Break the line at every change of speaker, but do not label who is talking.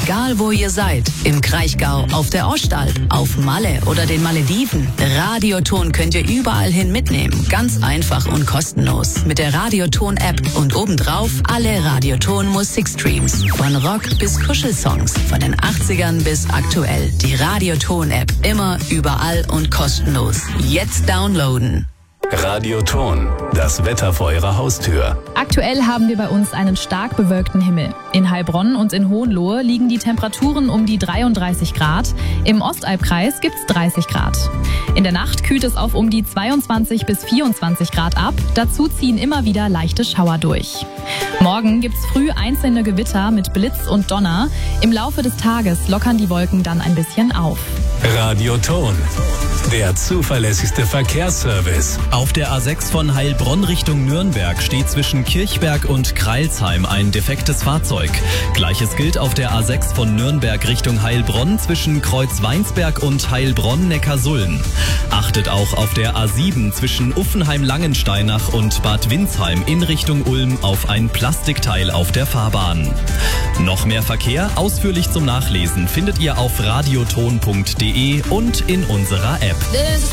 Egal wo ihr seid, im Kraichgau, auf der Ostalb, auf Malle oder den Malediven, Radioton könnt ihr überall hin mitnehmen. Ganz einfach und kostenlos. Mit der Radioton-App und obendrauf alle Radioton-Musikstreams. Von Rock bis Kuschelsongs, von den 80ern bis aktuell. Die Radioton-App. Immer, überall und kostenlos. Jetzt downloaden.
Radioton, das Wetter vor Ihrer Haustür.
Aktuell haben wir bei uns einen stark bewölkten Himmel. In Heilbronn und in Hohenlohe liegen die Temperaturen um die 33 Grad. Im Ostalbkreis gibt's 30 Grad. In der Nacht kühlt es auf um die 22 bis 24 Grad ab. Dazu ziehen immer wieder leichte Schauer durch. Morgen gibt's früh einzelne Gewitter mit Blitz und Donner. Im Laufe des Tages lockern die Wolken dann ein bisschen auf.
Radioton, der zuverlässigste Verkehrsservice.
Auf der A6 von Heilbronn Richtung Nürnberg steht zwischen Kirchberg und Kreilsheim ein defektes Fahrzeug. Gleiches gilt auf der A6 von Nürnberg Richtung Heilbronn zwischen Kreuzweinsberg und Heilbronn-Neckarsulm. Achtet auch auf der A7 zwischen Uffenheim-Langensteinach und Bad Windsheim in Richtung Ulm auf ein Plastikteil auf der Fahrbahn. Noch mehr Verkehr ausführlich zum Nachlesen findet ihr auf radioton.de und in unserer App.